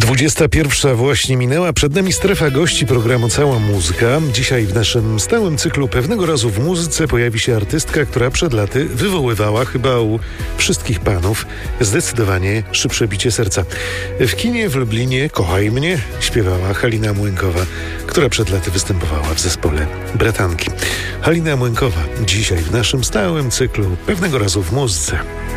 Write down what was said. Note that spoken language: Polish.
21 właśnie minęła, przed nami strefa gości programu Cała Muzyka. Dzisiaj w naszym stałym cyklu Pewnego razu w muzyce pojawi się artystka, która przed laty wywoływała chyba u wszystkich panów zdecydowanie szybsze bicie serca. W kinie w Lublinie Kochaj mnie śpiewała Halina Młynkowa, która przed laty występowała w zespole Bratanki. Halina Młynkowa dzisiaj w naszym stałym cyklu Pewnego razu w muzyce.